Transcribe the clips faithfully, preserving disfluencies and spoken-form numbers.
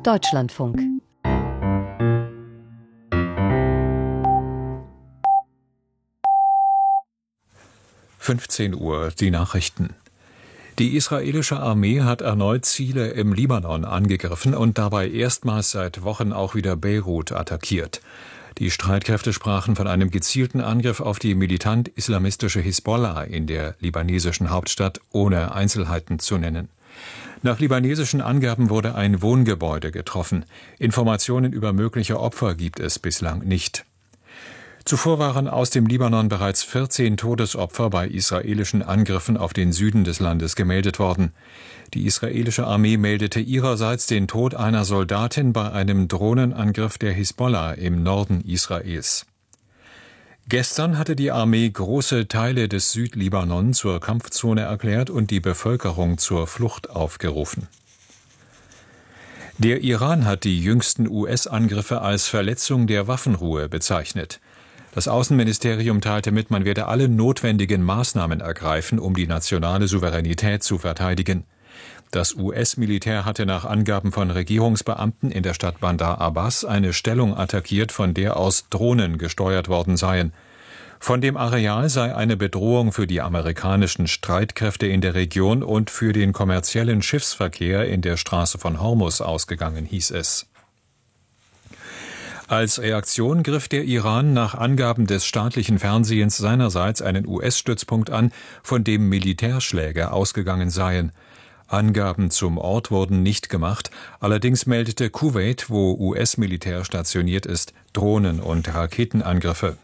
Deutschlandfunk. fünfzehn Uhr, die Nachrichten. Die israelische Armee hat erneut Ziele im Libanon angegriffen und dabei erstmals seit Wochen auch wieder Beirut attackiert. Die Streitkräfte sprachen von einem gezielten Angriff auf die militant-islamistische Hisbollah in der libanesischen Hauptstadt, ohne Einzelheiten zu nennen. Nach libanesischen Angaben wurde ein Wohngebäude getroffen. Informationen über mögliche Opfer gibt es bislang nicht. Zuvor waren aus dem Libanon bereits vierzehn Todesopfer bei israelischen Angriffen auf den Süden des Landes gemeldet worden. Die israelische Armee meldete ihrerseits den Tod einer Soldatin bei einem Drohnenangriff der Hisbollah im Norden Israels. Gestern hatte die Armee große Teile des Südlibanon zur Kampfzone erklärt und die Bevölkerung zur Flucht aufgerufen. Der Iran hat die jüngsten U S-Angriffe als Verletzung der Waffenruhe bezeichnet. Das Außenministerium teilte mit, man werde alle notwendigen Maßnahmen ergreifen, um die nationale Souveränität zu verteidigen. Das U S-Militär hatte nach Angaben von Regierungsbeamten in der Stadt Bandar Abbas eine Stellung attackiert, von der aus Drohnen gesteuert worden seien. Von dem Areal sei eine Bedrohung für die amerikanischen Streitkräfte in der Region und für den kommerziellen Schiffsverkehr in der Straße von Hormuz ausgegangen, hieß es. Als Reaktion griff der Iran nach Angaben des staatlichen Fernsehens seinerseits einen U S-Stützpunkt an, von dem Militärschläge ausgegangen seien. Angaben zum Ort wurden nicht gemacht, allerdings meldete Kuwait, wo U S-Militär stationiert ist, Drohnen- und Raketenangriffe.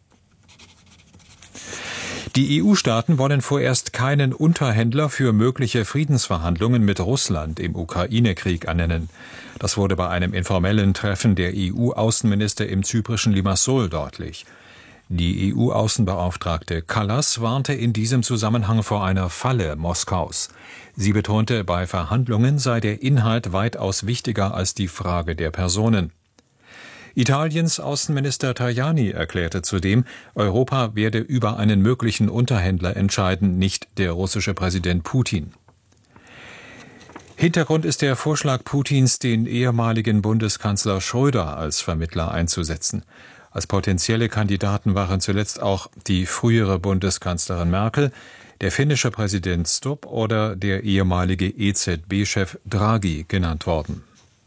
Die E U-Staaten wollen vorerst keinen Unterhändler für mögliche Friedensverhandlungen mit Russland im Ukraine-Krieg ernennen. Das wurde bei einem informellen Treffen der E U-Außenminister im zyprischen Limassol deutlich. Die E U-Außenbeauftragte Kallas warnte in diesem Zusammenhang vor einer Falle Moskaus. Sie betonte, bei Verhandlungen sei der Inhalt weitaus wichtiger als die Frage der Personen. Italiens Außenminister Tajani erklärte zudem, Europa werde über einen möglichen Unterhändler entscheiden, nicht der russische Präsident Putin. Hintergrund ist der Vorschlag Putins, den ehemaligen Bundeskanzler Schröder als Vermittler einzusetzen. Als potenzielle Kandidaten waren zuletzt auch die frühere Bundeskanzlerin Merkel, der finnische Präsident Stubb oder der ehemalige E Z B-Chef Draghi genannt worden.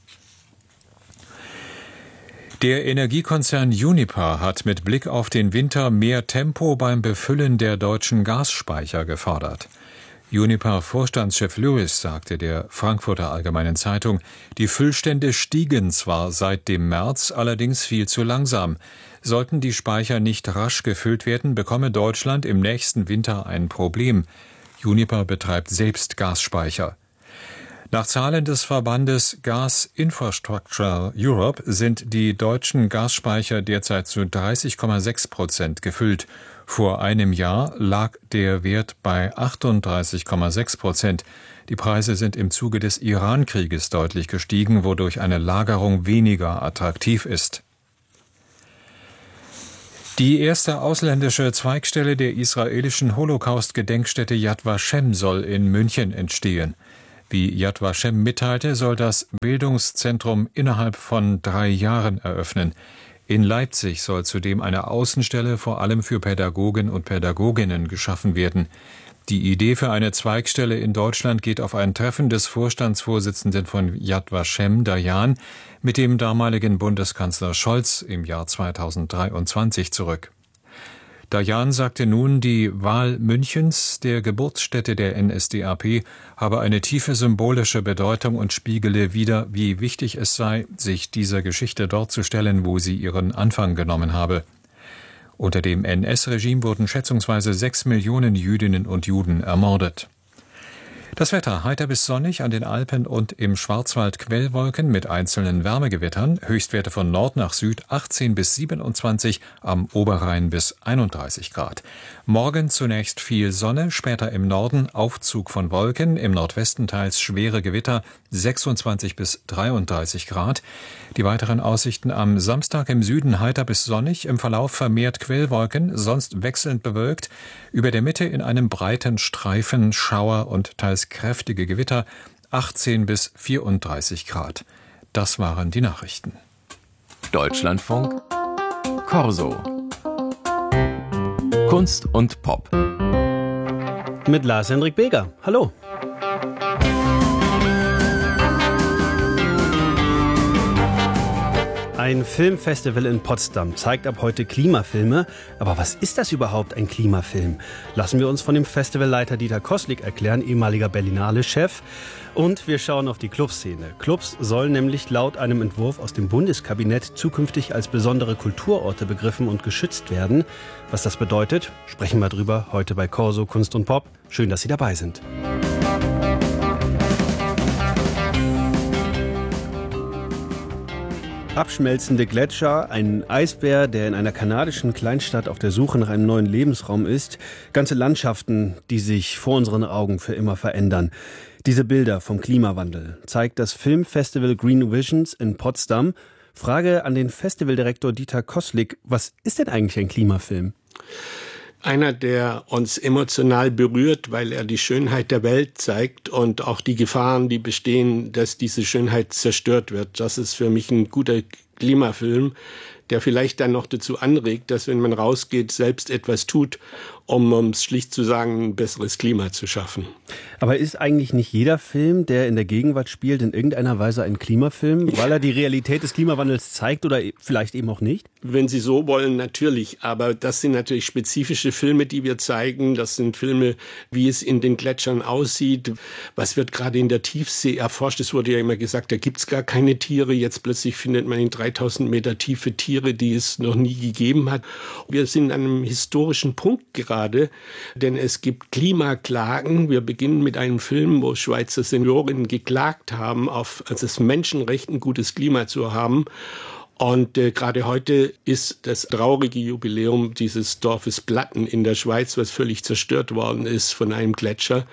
Der Energiekonzern Uniper hat mit Blick auf den Winter mehr Tempo beim Befüllen der deutschen Gasspeicher gefordert. Uniper-Vorstandschef Lewis sagte der Frankfurter Allgemeinen Zeitung, die Füllstände stiegen zwar seit dem März, allerdings viel zu langsam. Sollten die Speicher nicht rasch gefüllt werden, bekomme Deutschland im nächsten Winter ein Problem. Uniper betreibt selbst Gasspeicher. Nach Zahlen des Verbandes Gas Infrastructure Europe sind die deutschen Gasspeicher derzeit zu dreißig Komma sechs Prozent gefüllt. Vor einem Jahr lag der Wert bei achtunddreißig Komma sechs Prozent. Die Preise sind im Zuge des Iran-Krieges deutlich gestiegen, wodurch eine Lagerung weniger attraktiv ist. Die erste ausländische Zweigstelle der israelischen Holocaust-Gedenkstätte Yad Vashem soll in München entstehen. Wie Yad Vashem mitteilte, soll das Bildungszentrum innerhalb von drei Jahren eröffnen. In Leipzig soll zudem eine Außenstelle vor allem für Pädagogen und Pädagoginnen geschaffen werden. Die Idee für eine Zweigstelle in Deutschland geht auf ein Treffen des Vorstandsvorsitzenden von Yad Vashem, Dayan, mit dem damaligen Bundeskanzler Scholz im Jahr zweitausenddreiundzwanzig zurück. Dayan sagte nun, die Wahl Münchens, der Geburtsstätte der N S D A P, habe eine tiefe symbolische Bedeutung und spiegele wider, wie wichtig es sei, sich dieser Geschichte dort zu stellen, wo sie ihren Anfang genommen habe. Unter dem N S-Regime wurden schätzungsweise sechs Millionen Jüdinnen und Juden ermordet. Das Wetter heiter bis sonnig, an den Alpen und im Schwarzwald Quellwolken mit einzelnen Wärmegewittern, Höchstwerte von Nord nach Süd achtzehn bis siebenundzwanzig, am Oberrhein bis einunddreißig Grad. Morgen zunächst viel Sonne, später im Norden Aufzug von Wolken, im Nordwesten teils schwere Gewitter, sechsundzwanzig bis dreiunddreißig Grad. Die weiteren Aussichten am Samstag im Süden heiter bis sonnig, im Verlauf vermehrt Quellwolken, sonst wechselnd bewölkt, über der Mitte in einem breiten Streifen Schauer und teils kräftige Gewitter, achtzehn bis vierunddreißig Grad. das waren die Nachrichten. Deutschlandfunk Corso. Kunst und Pop. Mit Lars-Henrik Beger. Hallo. Ein Filmfestival in Potsdam zeigt ab heute Klimafilme. Aber was ist das überhaupt, ein Klimafilm? Lassen wir uns von dem Festivalleiter Dieter Koslik erklären, ehemaliger Berlinale-Chef. Und wir schauen auf die Clubszene. Clubs sollen nämlich laut einem Entwurf aus dem Bundeskabinett zukünftig als besondere Kulturorte begriffen und geschützt werden. Was das bedeutet, sprechen wir drüber heute bei Corso Kunst und Pop. Schön, dass Sie dabei sind. Abschmelzende Gletscher, ein Eisbär, der in einer kanadischen Kleinstadt auf der Suche nach einem neuen Lebensraum ist, ganze Landschaften, die sich vor unseren Augen für immer verändern. Diese Bilder vom Klimawandel zeigt das Filmfestival Green Visions in Potsdam. Frage an den Festivaldirektor Dieter Koslik: Was ist denn eigentlich ein Klimafilm? Einer, der uns emotional berührt, weil er die Schönheit der Welt zeigt und auch die Gefahren, die bestehen, dass diese Schönheit zerstört wird. Das ist für mich ein guter Klimafilm, der vielleicht dann noch dazu anregt, dass, wenn man rausgeht, selbst etwas tut, um, um es schlicht zu sagen, ein besseres Klima zu schaffen. Aber ist eigentlich nicht jeder Film, der in der Gegenwart spielt, in irgendeiner Weise ein Klimafilm, weil er die Realität des Klimawandels zeigt oder vielleicht eben auch nicht? Wenn Sie so wollen, natürlich. Aber das sind natürlich spezifische Filme, die wir zeigen. Das sind Filme, wie es in den Gletschern aussieht. Was wird gerade in der Tiefsee erforscht? Es wurde ja immer gesagt, da gibt's gar keine Tiere. Jetzt plötzlich findet man in dreitausend Meter Tiefe Tiere, die es noch nie gegeben hat. Wir sind an einem historischen Punkt gerade, denn es gibt Klimaklagen. Wir beginnen mit einem Film, wo Schweizer Seniorinnen geklagt haben, auf das Menschenrecht, ein gutes Klima zu haben. Und äh, gerade heute ist das traurige Jubiläum dieses Dorfes Platten in der Schweiz, was völlig zerstört worden ist von einem Gletscher.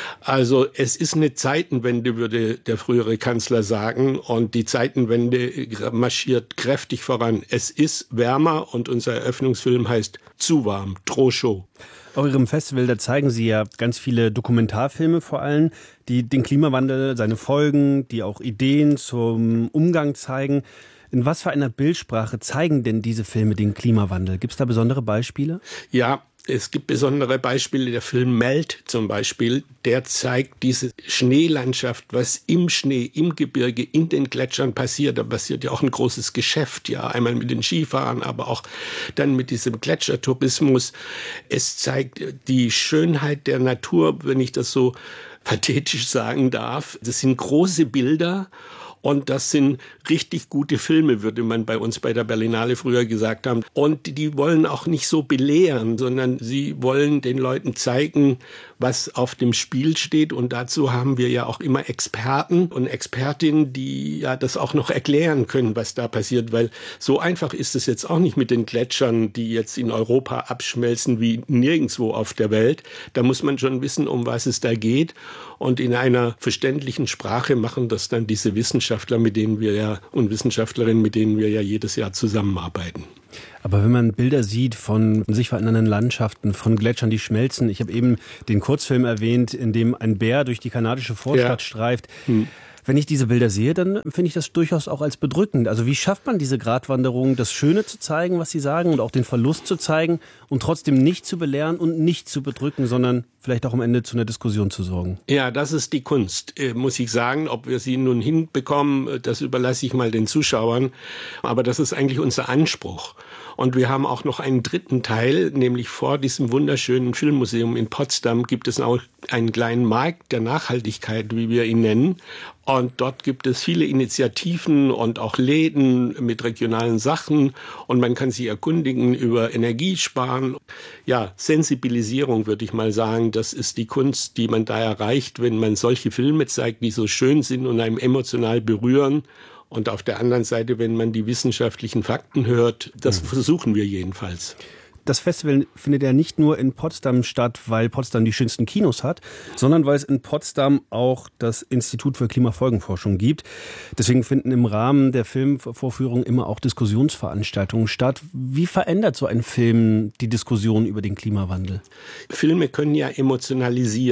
Also es ist eine Zeitenwende, würde der frühere Kanzler sagen. Und die Zeitenwende marschiert kräftig voran. Es ist wärmer und unser Eröffnungsfilm heißt Zu warm, trop chaud. Auf Ihrem Festival, da zeigen Sie ja ganz viele Dokumentarfilme vor allem, die den Klimawandel, seine Folgen, die auch Ideen zum Umgang zeigen. In was für einer Bildsprache zeigen denn diese Filme den Klimawandel? Gibt es da besondere Beispiele? Ja, es gibt besondere Beispiele. Der Film Melt zum Beispiel, der zeigt diese Schneelandschaft, was im Schnee, im Gebirge, in den Gletschern passiert. Da passiert ja auch ein großes Geschäft, ja, einmal mit den Skifahrern, aber auch dann mit diesem Gletschertourismus. Es zeigt die Schönheit der Natur, wenn ich das so pathetisch sagen darf. Das sind große Bilder. Und das sind richtig gute Filme, würde man bei uns bei der Berlinale früher gesagt haben. Und die wollen auch nicht so belehren, sondern sie wollen den Leuten zeigen, was auf dem Spiel steht. Und dazu haben wir ja auch immer Experten und Expertinnen, die ja das auch noch erklären können, was da passiert. Weil so einfach ist es jetzt auch nicht mit den Gletschern, die jetzt in Europa abschmelzen wie nirgendwo auf der Welt. Da muss man schon wissen, um was es da geht. Und in einer verständlichen Sprache machen das dann diese Wissenschaftler, mit denen wir ja und Wissenschaftlerinnen, mit denen wir ja jedes Jahr zusammenarbeiten. Aber wenn man Bilder sieht von sich verändernden Landschaften, von Gletschern, die schmelzen. Ich habe eben den Kurzfilm erwähnt, in dem ein Bär durch die kanadische Vorstadt ja. streift. Hm. Wenn ich diese Bilder sehe, dann finde ich das durchaus auch als bedrückend. Also wie schafft man diese Gratwanderung, das Schöne zu zeigen, was Sie sagen, und auch den Verlust zu zeigen und trotzdem nicht zu belehren und nicht zu bedrücken, sondern vielleicht auch am Ende zu einer Diskussion zu sorgen? Ja, das ist die Kunst, äh, muss ich sagen. Ob wir sie nun hinbekommen, das überlasse ich mal den Zuschauern. Aber das ist eigentlich unser Anspruch. Und wir haben auch noch einen dritten Teil, nämlich vor diesem wunderschönen Filmmuseum in Potsdam gibt es auch einen kleinen Markt der Nachhaltigkeit, wie wir ihn nennen. Und dort gibt es viele Initiativen und auch Läden mit regionalen Sachen. Und man kann sich erkundigen über Energiesparen. Ja, Sensibilisierung würde ich mal sagen, das ist die Kunst, die man da erreicht, wenn man solche Filme zeigt, die so schön sind und einem emotional berühren. Und auf der anderen Seite, wenn man die wissenschaftlichen Fakten hört, das mhm. versuchen wir jedenfalls. Das Festival findet ja nicht nur in Potsdam statt, weil Potsdam die schönsten Kinos hat, sondern weil es in Potsdam auch das Institut für Klimafolgenforschung gibt. Deswegen finden im Rahmen der Filmvorführung immer auch Diskussionsveranstaltungen statt. Wie verändert so ein Film die Diskussion über den Klimawandel? Filme können ja emotionalisieren.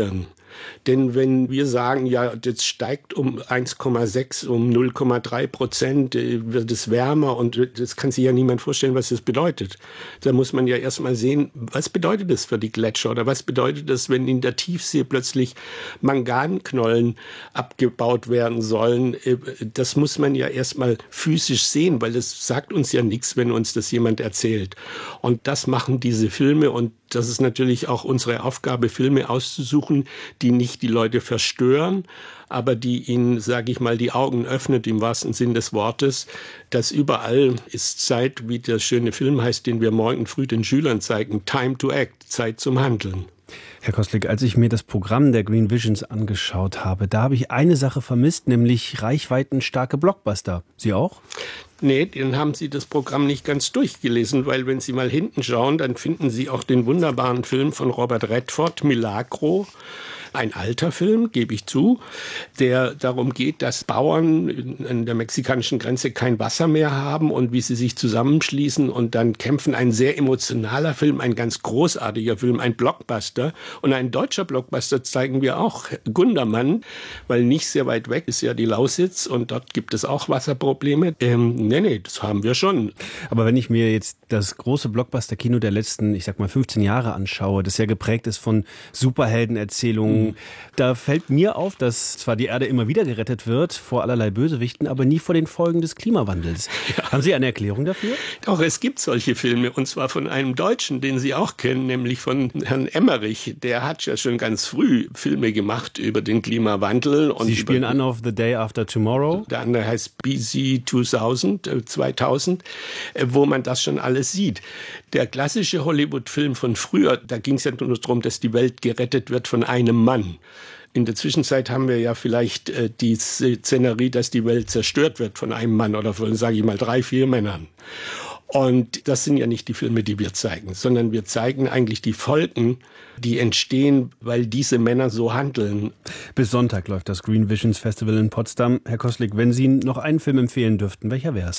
Denn wenn wir sagen, ja, das steigt um eins Komma sechs, um null Komma drei Prozent, wird es wärmer und das kann sich ja niemand vorstellen, was das bedeutet. Da muss man ja erst mal sehen, was bedeutet das für die Gletscher oder was bedeutet das, wenn in der Tiefsee plötzlich Manganknollen abgebaut werden sollen. Das muss man ja erst mal physisch sehen, weil das sagt uns ja nichts, wenn uns das jemand erzählt. Und das machen diese Filme und das ist natürlich auch unsere Aufgabe, Filme auszusuchen, die nicht die Leute verstören, aber die ihnen, sage ich mal, die Augen öffnet im wahrsten Sinn des Wortes. Das überall ist Zeit, wie der schöne Film heißt, den wir morgen früh den Schülern zeigen, Time to Act, Zeit zum Handeln. Herr Koslik, als ich mir das Programm der Green Visions angeschaut habe, da habe ich eine Sache vermisst, nämlich reichweitenstarke Blockbuster. Sie auch? Nee, dann haben Sie das Programm nicht ganz durchgelesen, weil wenn Sie mal hinten schauen, dann finden Sie auch den wunderbaren Film von Robert Redford, Milagro. Ein alter Film, gebe ich zu, der darum geht, dass Bauern an der mexikanischen Grenze kein Wasser mehr haben und wie sie sich zusammenschließen und dann kämpfen. Ein sehr emotionaler Film, ein ganz großartiger Film, ein Blockbuster. Und ein deutscher Blockbuster zeigen wir auch, Gundermann, weil nicht sehr weit weg ist ja die Lausitz und dort gibt es auch Wasserprobleme. Ähm, nee, nee, das haben wir schon. Aber wenn ich mir jetzt das große Blockbuster-Kino der letzten, ich sag mal, fünfzehn Jahre anschaue, das ja geprägt ist von Superheldenerzählungen, da fällt mir auf, dass zwar die Erde immer wieder gerettet wird vor allerlei Bösewichten, aber nie vor den Folgen des Klimawandels. Ja. Haben Sie eine Erklärung dafür? Doch, es gibt solche Filme und zwar von einem Deutschen, den Sie auch kennen, nämlich von Herrn Emmerich. Der hat ja schon ganz früh Filme gemacht über den Klimawandel. Und Sie spielen an auf The Day After Tomorrow? Der andere heißt B C zweitausend, zweitausend, wo man das schon alles sieht. Der klassische Hollywood-Film von früher, da ging es ja nur darum, dass die Welt gerettet wird von einem Mann. In der Zwischenzeit haben wir ja vielleicht äh, die Szenerie, dass die Welt zerstört wird von einem Mann oder von, sage ich mal, drei, vier Männern. Und das sind ja nicht die Filme, die wir zeigen, sondern wir zeigen eigentlich die Folgen, die entstehen, weil diese Männer so handeln. Bis Sonntag läuft das Green Visions Festival in Potsdam. Herr Koslik, wenn Sie noch einen Film empfehlen dürften, welcher wäre es?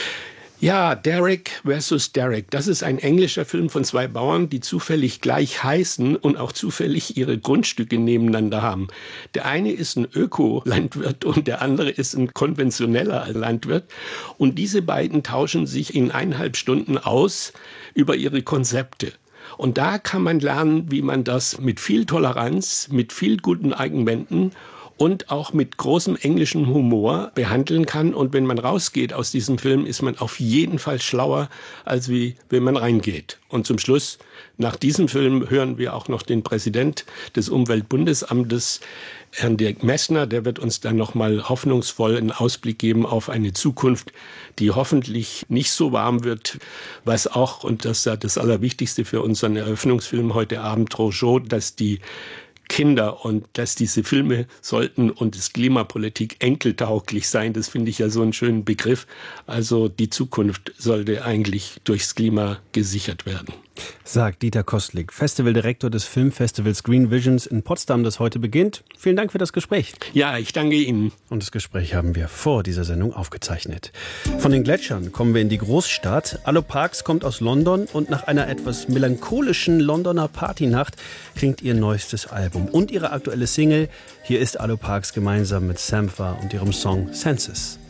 Ja, Derek versus Derek. Das ist ein englischer Film von zwei Bauern, die zufällig gleich heißen und auch zufällig ihre Grundstücke nebeneinander haben. Der eine ist ein Ökolandwirt und der andere ist ein konventioneller Landwirt. Und diese beiden tauschen sich in eineinhalb Stunden aus über ihre Konzepte. Und da kann man lernen, wie man das mit viel Toleranz, mit viel guten Argumenten und auch mit großem englischem Humor behandeln kann. Und wenn man rausgeht aus diesem Film, ist man auf jeden Fall schlauer, als wie wenn man reingeht. Und zum Schluss, nach diesem Film, hören wir auch noch den Präsident des Umweltbundesamtes, Herrn Dirk Messner. Der wird uns dann noch mal hoffnungsvoll einen Ausblick geben auf eine Zukunft, die hoffentlich nicht so warm wird, was auch, und das ist das Allerwichtigste für unseren Eröffnungsfilm heute Abend, Rojo, dass die Kinder und dass diese Filme sollten und das Klimapolitik enkeltauglich sein. Das finde ich ja so einen schönen Begriff. Also die Zukunft sollte eigentlich durchs Klima gesichert werden. Sagt Dieter Koslik, Festivaldirektor des Filmfestivals Green Visions in Potsdam, das heute beginnt. Vielen Dank für das Gespräch. Ja, ich danke Ihnen. Und das Gespräch haben wir vor dieser Sendung aufgezeichnet. Von den Gletschern kommen wir in die Großstadt. Allo Parks kommt aus London und nach einer etwas melancholischen Londoner Partynacht klingt ihr neuestes Album und ihre aktuelle Single. Hier ist Allo Parks gemeinsam mit Sampha und ihrem Song Senses.